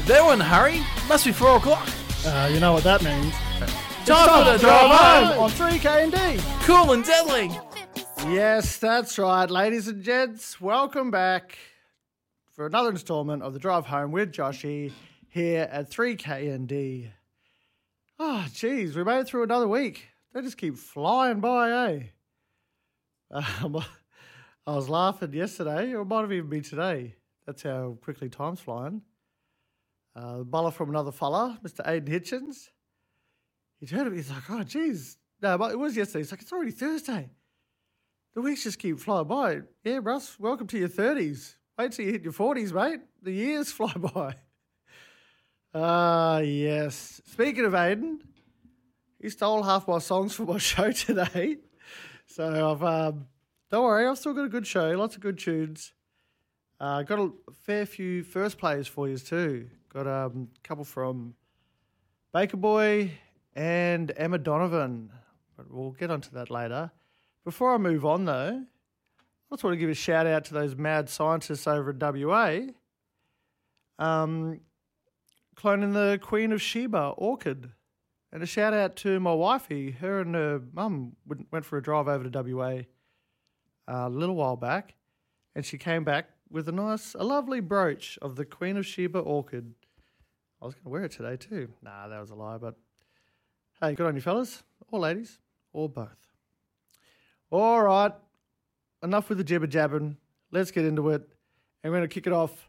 They're in a hurry. Must be 4 o'clock. You know what that means. Time for the drive home. On 3K&D. Cool and deadly. Yes, that's right, ladies and gents. Welcome back for another instalment of the Drive Home with Joshy here at 3K&D. Oh, geez, we made it through another week. They just keep flying by, eh? I was laughing yesterday, or it might have even been today. That's how quickly time's flying. The bowler from another fella, Mr. Aiden Hitchens, he turned to me, he's like, oh, geez. No, but it was yesterday. He's like, it's already Thursday. The weeks just keep flying by. Yeah, Russ, welcome to your 30s. Wait till you hit your 40s, mate. The years fly by. Yes. Speaking of Aiden, he stole half my songs for my show today. So don't worry, I've still got a good show, lots of good tunes. Got a fair few first players for you too. Got a couple from Baker Boy and Emma Donovan, but we'll get onto that later. Before I move on though, I just want to give a shout out to those mad scientists over at WA, cloning the Queen of Sheba orchid. And a shout out to my wifey. Her and her mum went for a drive over to WA a little while back, and she came back with a lovely brooch of the Queen of Sheba orchid. I was going to wear it today too. Nah, that was a lie, but hey, good on you fellas, or ladies, or both. All right, enough with the jibber jabbing. Let's get into it. And we're going to kick it off